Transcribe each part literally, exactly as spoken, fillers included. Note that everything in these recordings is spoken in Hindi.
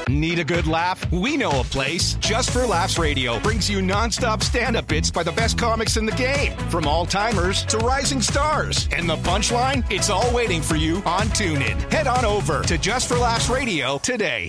Need a good laugh? We know a place. Just for Laughs Radio brings you nonstop stand-up bits by the best comics in the game, from all-timers to rising stars. And the punchline? It's all waiting for you on TuneIn. Head on over to Just for Laughs Radio today.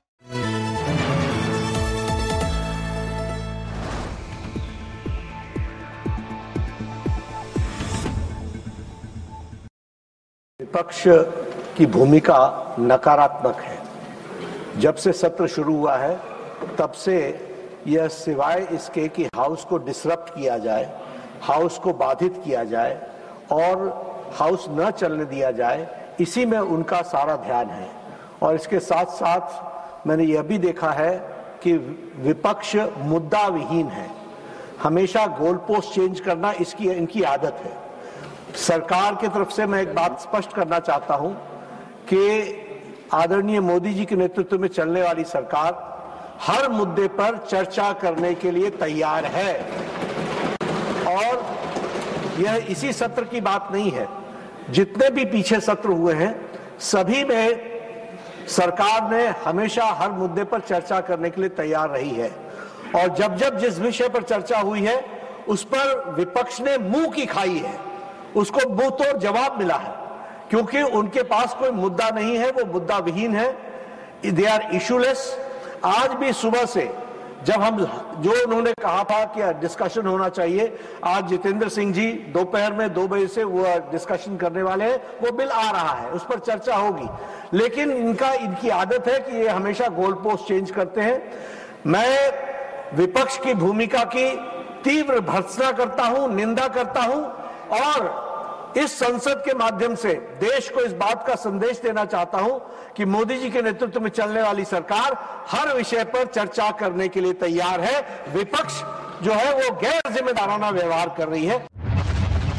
विपक्ष की भूमिका नकारात्मक है। जब से सत्र शुरू हुआ है तब से यह सिवाय इसके कि हाउस को डिसरप्ट किया जाए, हाउस को बाधित किया जाए और हाउस न चलने दिया जाए, इसी में उनका सारा ध्यान है। और इसके साथ साथ मैंने यह भी देखा है कि विपक्ष मुद्दा विहीन है, हमेशा गोल पोस्ट चेंज करना इसकी इनकी आदत है। सरकार की तरफ से मैं एक बात स्पष्ट करना चाहता हूं कि आदरणीय मोदी जी के नेतृत्व में चलने वाली सरकार हर मुद्दे पर चर्चा करने के लिए तैयार है। और यह इसी सत्र की बात नहीं है, जितने भी पीछे सत्र हुए हैं सभी में सरकार ने हमेशा हर मुद्दे पर चर्चा करने के लिए तैयार रही है। और जब जब जिस विषय पर चर्चा हुई है उस पर विपक्ष ने मुंह की खाई है, उसको मुंह तोड़ जवाब मिला है, क्योंकि उनके पास कोई मुद्दा नहीं है, वो मुद्दा विहीन है, दे आर इशूलेस। आज भी सुबह से जब हम जो उन्होंने कहा था कि डिस्कशन होना चाहिए, आज जितेंद्र सिंह जी दोपहर में दो बजे से वो डिस्कशन करने वाले हैं, वो बिल आ रहा है, उस पर चर्चा होगी। लेकिन इनका इनकी आदत है कि ये हमेशा गोल पोस्ट चेंज करते हैं। मैं विपक्ष की भूमिका की तीव्र भर्त्सना करता हूं, निंदा करता हूं और इस संसद के माध्यम से देश को इस बात का संदेश देना चाहता हूं कि मोदी जी के नेतृत्व में चलने वाली सरकार हर विषय पर चर्चा करने के लिए तैयार है। विपक्ष जो है वो गैर जिम्मेदाराना व्यवहार कर रही है।